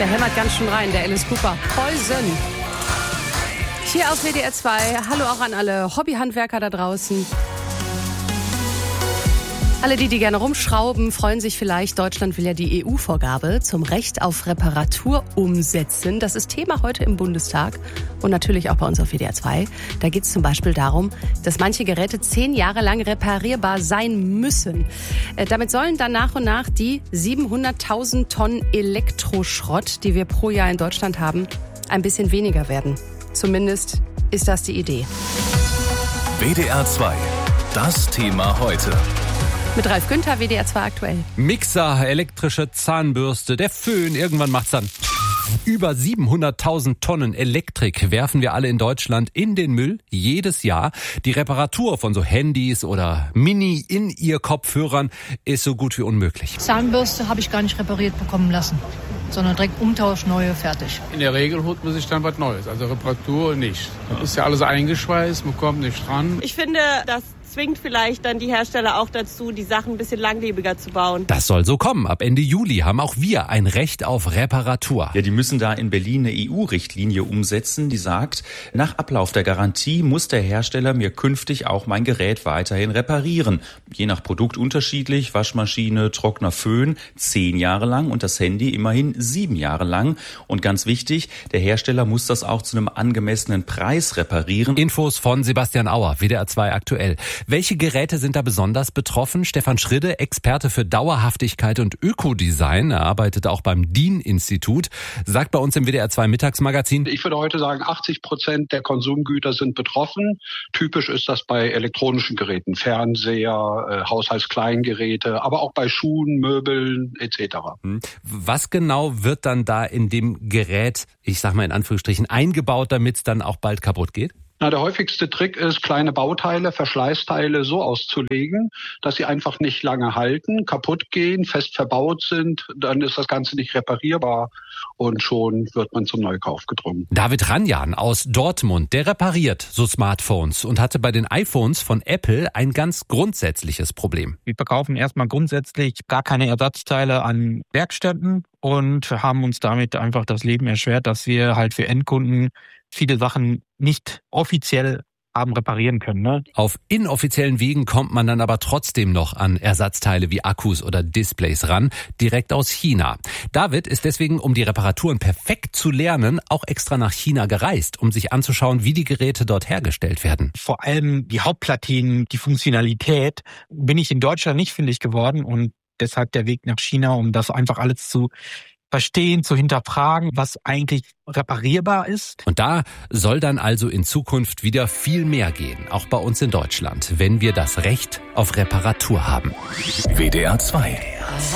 Der hämmert ganz schön rein, der Alice Cooper. Poison. Hier auf WDR 2. Hallo auch an alle Hobbyhandwerker da draußen. Alle die gerne rumschrauben, freuen sich vielleicht. Deutschland will ja die EU-Vorgabe zum Recht auf Reparatur umsetzen. Das ist Thema heute im Bundestag und natürlich auch bei uns auf WDR 2. Da geht es zum Beispiel darum, dass manche Geräte 10 Jahre lang reparierbar sein müssen. Damit sollen dann nach und nach die 700.000 Tonnen Elektroschrott, die wir pro Jahr in Deutschland haben, ein bisschen weniger werden. Zumindest ist das die Idee. WDR 2, das Thema heute. Mit Ralf Günther, WDR 2 aktuell. Mixer, elektrische Zahnbürste, der Föhn, irgendwann macht's dann. Über 700.000 Tonnen Elektrik werfen wir alle in Deutschland in den Müll jedes Jahr. Die Reparatur von so Handys oder Mini-In-Ear-Kopfhörern ist so gut wie unmöglich. Zahnbürste habe ich gar nicht repariert bekommen lassen, sondern direkt Umtausch, neue, fertig. In der Regel holt man sich dann was Neues, also Reparatur nicht. Das ist ja alles eingeschweißt, man kommt nicht dran. Ich finde, das zwingt vielleicht dann die Hersteller auch dazu, die Sachen ein bisschen langlebiger zu bauen. Das soll so kommen. Ab Ende Juli haben auch wir ein Recht auf Reparatur. Ja, die müssen da in Berlin eine EU-Richtlinie umsetzen, die sagt, nach Ablauf der Garantie muss der Hersteller mir künftig auch mein Gerät weiterhin reparieren. Je nach Produkt unterschiedlich, Waschmaschine, Trockner, Föhn 10 Jahre lang und das Handy immerhin 7 Jahre lang. Und ganz wichtig, der Hersteller muss das auch zu einem angemessenen Preis reparieren. Infos von Sebastian Auer, WDR 2 aktuell. Welche Geräte sind da besonders betroffen? Stefan Schridde, Experte für Dauerhaftigkeit und Ökodesign, er arbeitet auch beim DIN-Institut, sagt bei uns im WDR 2 Mittagsmagazin: Ich würde heute sagen, 80% der Konsumgüter sind betroffen. Typisch ist das bei elektronischen Geräten, Fernseher, Haushaltskleingeräte, aber auch bei Schuhen, Möbeln etc. Was genau wird dann da in dem Gerät, ich sag mal in Anführungsstrichen, eingebaut, damit es dann auch bald kaputt geht? Der häufigste Trick ist, kleine Bauteile, Verschleißteile so auszulegen, dass sie einfach nicht lange halten, kaputt gehen, fest verbaut sind. Dann ist das Ganze nicht reparierbar und schon wird man zum Neukauf gedrungen. David Ranjan aus Dortmund, der repariert so Smartphones und hatte bei den iPhones von Apple ein ganz grundsätzliches Problem. Wir verkaufen erstmal grundsätzlich gar keine Ersatzteile an Werkstätten und haben uns damit einfach das Leben erschwert, dass wir halt für Endkunden viele Sachen nicht offiziell haben reparieren können. Ne? Auf inoffiziellen Wegen kommt man dann aber trotzdem noch an Ersatzteile wie Akkus oder Displays ran, direkt aus China. David ist deswegen, um die Reparaturen perfekt zu lernen, auch extra nach China gereist, um sich anzuschauen, wie die Geräte dort hergestellt werden. Vor allem die Hauptplatinen, die Funktionalität, bin ich in Deutschland nicht fündig geworden und deshalb der Weg nach China, um das einfach alles zu verstehen, zu hinterfragen, was eigentlich reparierbar ist. Und da soll dann also in Zukunft wieder viel mehr gehen, auch bei uns in Deutschland, wenn wir das Recht auf Reparatur haben. WDR 2